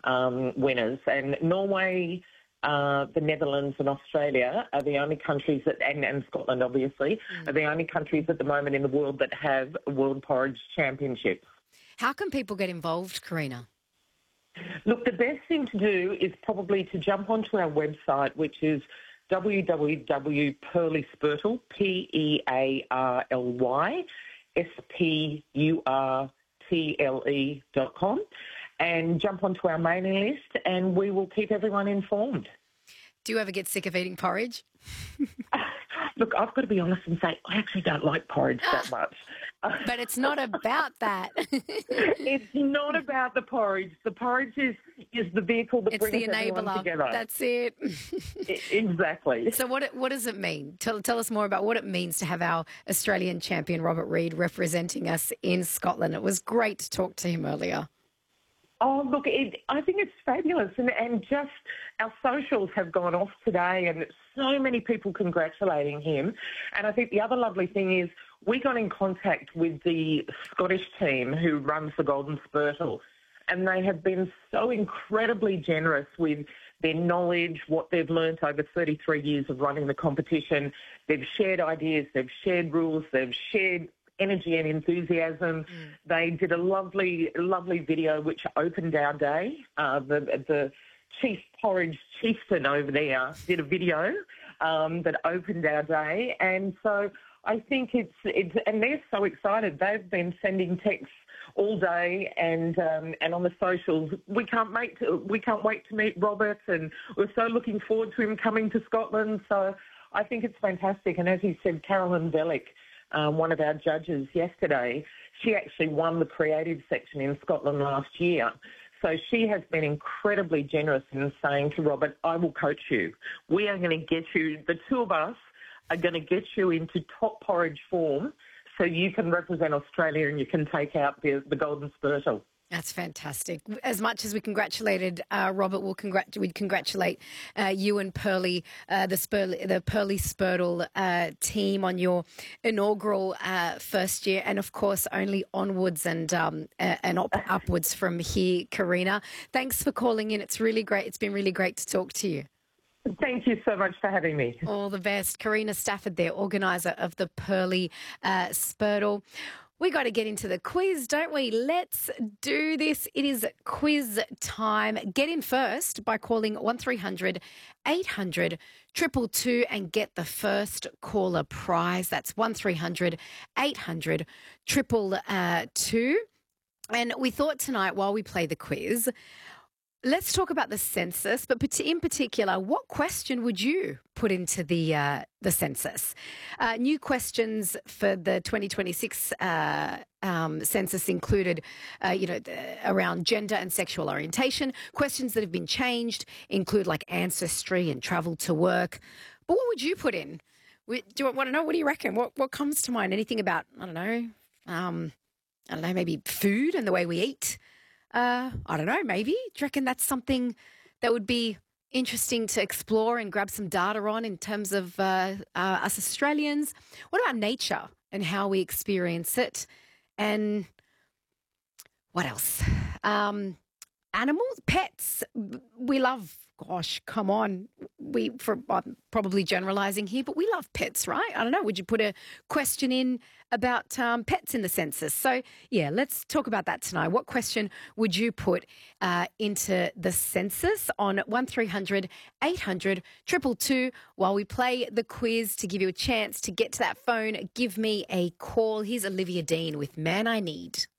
winners. And Norway, the Netherlands and Australia are the only countries and Scotland obviously, are the only countries at the moment in the world that have World Porridge Championships. How can people get involved, Karina? Look, the best thing to do is probably to jump onto our website, which is www.pearlyspurtle, PEARLYSPURTLE.com, and jump onto our mailing list, and we will keep everyone informed. Do you ever get sick of eating porridge? Look, I've got to be honest and say I actually don't like porridge that much. But it's not about that. It's not about the porridge. The porridge is the vehicle that brings everyone together. That's it. Exactly. So what does it mean? Tell us more about what it means to have our Australian champion, Robert Reid, representing us in Scotland. It was great to talk to him earlier. Oh, look, I think it's fabulous. And just our socials have gone off today and so many people congratulating him. And I think the other lovely thing is we got in contact with the Scottish team who runs the Golden Spurtle, and they have been so incredibly generous with their knowledge, what they've learnt over 33 years of running the competition. They've shared ideas, they've shared rules, they've shared energy and enthusiasm. They did a lovely, lovely video which opened our day. The chief porridge chieftain over there did a video that opened our day, and so I think it's and they're so excited. They've been sending texts all day and on the socials. We can't wait to meet Robert, and we're so looking forward to him coming to Scotland. So I think it's fantastic. And as he said, Carolyn Bellick, one of our judges yesterday, she actually won the creative section in Scotland last year. So she has been incredibly generous in saying to Robert, I will coach you. We are going to get you, the two of us are going to get you into top porridge form so you can represent Australia and you can take out the Golden Spurtle. That's fantastic. As much as we congratulated Robert, we'd congratulate you and Pearly, the Pearly Spurtle team on your inaugural first year, and of course only onwards and upwards from here, Karina. Thanks for calling in. It's really great. It's been really great to talk to you. Thank you so much for having me. All the best. Karina Stafford there, organiser of the Pearly Spurtle. We got to get into the quiz, don't we? Let's do this. It is quiz time. Get in first by calling 1300 800 222 and get the first caller prize. That's 1300 800 222. And we thought tonight while we play the quiz, let's talk about the census, but in particular, what question would you put into the census? New questions for the 2026 census included, around gender and sexual orientation. Questions that have been changed include like ancestry and travel to work. But what would you put in? Do you want to know? What do you reckon? What comes to mind? Anything about, maybe food and the way we eat? I don't know, maybe. Do you reckon that's something that would be interesting to explore and grab some data on in terms of us Australians? What about nature and how we experience it? And what else? Animals, pets. We love, gosh, come on. I'm probably generalising here, but we love pets, right? I don't know. Would you put a question in about pets in the census? So, yeah, let's talk about that tonight. What question would you put into the census on 1300 800 222 while we play the quiz? To give you a chance to get to that phone, give me a call. Here's Olivia Dean with Man I Need.